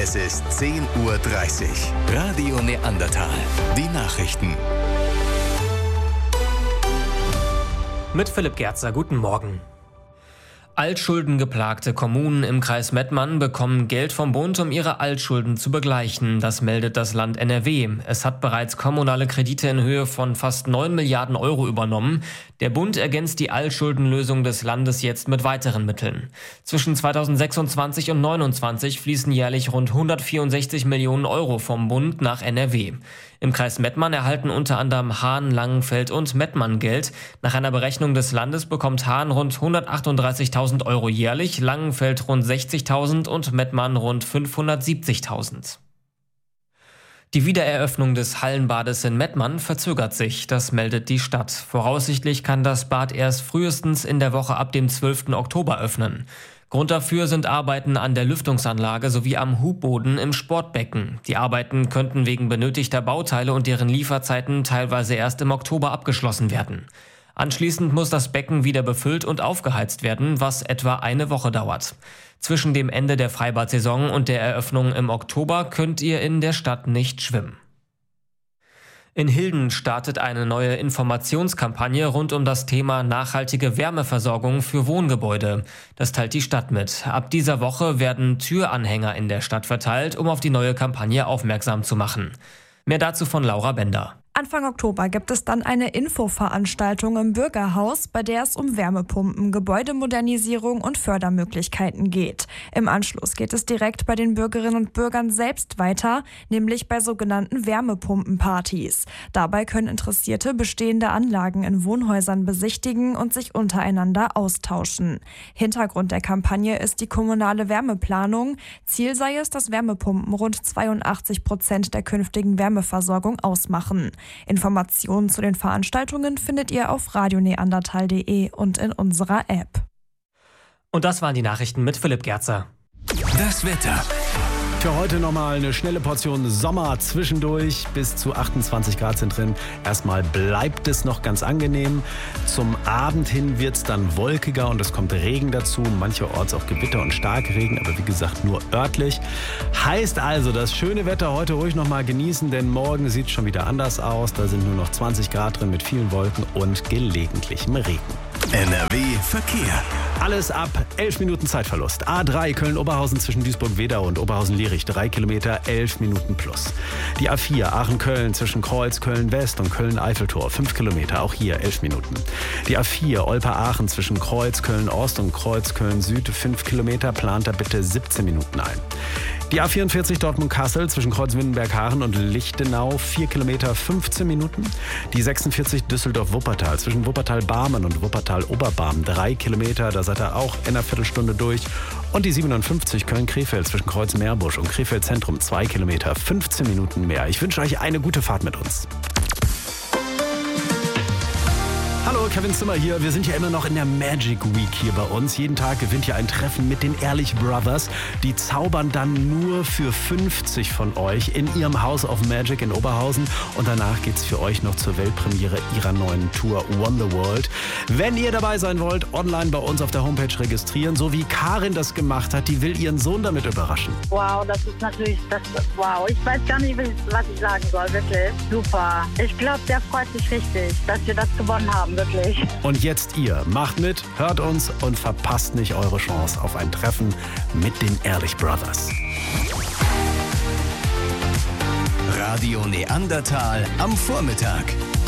Es ist 10:30 Uhr. Radio Neandertal. Die Nachrichten. Mit Philipp Gerzer, guten Morgen. Altschuldengeplagte Kommunen im Kreis Mettmann bekommen Geld vom Bund, um ihre Altschulden zu begleichen. Das meldet das Land NRW. Es hat bereits kommunale Kredite in Höhe von fast 9 Milliarden Euro übernommen. Der Bund ergänzt die Altschuldenlösung des Landes jetzt mit weiteren Mitteln. Zwischen 2026 und 2029 fließen jährlich rund 164 Millionen Euro vom Bund nach NRW. Im Kreis Mettmann erhalten unter anderem Hahn, Langenfeld und Mettmann Geld. Nach einer Berechnung des Landes bekommt Hahn rund 138.000 Euro jährlich, Langenfeld rund 60.000 und Mettmann rund 570.000. Die Wiedereröffnung des Hallenbades in Mettmann verzögert sich, das meldet die Stadt. Voraussichtlich kann das Bad erst frühestens in der Woche ab dem 12. Oktober öffnen. Grund dafür sind Arbeiten an der Lüftungsanlage sowie am Hubboden im Sportbecken. Die Arbeiten könnten wegen benötigter Bauteile und deren Lieferzeiten teilweise erst im Oktober abgeschlossen werden. Anschließend muss das Becken wieder befüllt und aufgeheizt werden, was etwa eine Woche dauert. Zwischen dem Ende der Freibad-Saison und der Eröffnung im Oktober könnt ihr in der Stadt nicht schwimmen. In Hilden startet eine neue Informationskampagne rund um das Thema nachhaltige Wärmeversorgung für Wohngebäude. Das teilt die Stadt mit. Ab dieser Woche werden Türanhänger in der Stadt verteilt, um auf die neue Kampagne aufmerksam zu machen. Mehr dazu von Laura Bender. Anfang Oktober gibt es dann eine Infoveranstaltung im Bürgerhaus, bei der es um Wärmepumpen, Gebäudemodernisierung und Fördermöglichkeiten geht. Im Anschluss geht es direkt bei den Bürgerinnen und Bürgern selbst weiter, nämlich bei sogenannten Wärmepumpenpartys. Dabei können Interessierte bestehende Anlagen in Wohnhäusern besichtigen und sich untereinander austauschen. Hintergrund der Kampagne ist die kommunale Wärmeplanung. Ziel sei es, dass Wärmepumpen rund 82% der künftigen Wärmeversorgung ausmachen. Informationen zu den Veranstaltungen findet ihr auf radioneandertal.de und in unserer App. Und das waren die Nachrichten mit Philipp Gerzer. Das Wetter. Für heute nochmal eine schnelle Portion Sommer zwischendurch. Bis zu 28 Grad sind drin. Erstmal bleibt es noch ganz angenehm. Zum Abend hin wird es dann wolkiger und es kommt Regen dazu. Mancherorts auch Gewitter und Starkregen, aber wie gesagt nur örtlich. Heißt also, das schöne Wetter heute ruhig nochmal genießen, denn morgen sieht es schon wieder anders aus. Da sind nur noch 20 Grad drin mit vielen Wolken und gelegentlichem Regen. NRW Verkehr. Alles ab 11 Minuten Zeitverlust. A3 Köln-Oberhausen zwischen Duisburg-Wedau und Oberhausen-Lierich 3 Kilometer, 11 Minuten plus. Die A4 Aachen-Köln zwischen Kreuz, Köln-West und Köln-Eiffeltor 5 Kilometer, auch hier 11 Minuten. Die A4 Olpe-Aachen zwischen Kreuz, Köln-Ost und Kreuz, Köln-Süd 5 Kilometer, plant da bitte 17 Minuten ein. Die A44 Dortmund-Kassel zwischen Kreuz-Windenberg-Haaren und Lichtenau 4 Kilometer, 15 Minuten. Die 46 Düsseldorf-Wuppertal zwischen Wuppertal-Barmen und Wuppertal-Oberbarmen 3 Kilometer, da seid ihr auch in einer Viertelstunde durch. Und die 57 Köln-Krefeld zwischen Kreuz-Meerbusch und Krefeld-Zentrum 2 Kilometer, 15 Minuten mehr. Ich wünsche euch eine gute Fahrt mit uns. Hallo, Kevin Zimmer hier. Wir sind ja immer noch in der Magic Week hier bei uns. Jeden Tag gewinnt ihr ein Treffen mit den Ehrlich Brothers. Die zaubern dann nur für 50 von euch in ihrem House of Magic in Oberhausen. Und danach geht's für euch noch zur Weltpremiere ihrer neuen Tour Wonder World. Wenn ihr dabei sein wollt, online bei uns auf der Homepage registrieren. So wie Karin das gemacht hat, die will ihren Sohn damit überraschen. Wow, das ist natürlich, wow. Ich weiß gar nicht, was ich sagen soll, wirklich. Super. Ich glaube, der freut sich richtig, dass wir das gewonnen haben. Wirklich. Und jetzt ihr, macht mit, hört uns und verpasst nicht eure Chance auf ein Treffen mit den Ehrlich Brothers. Radio Neandertal am Vormittag.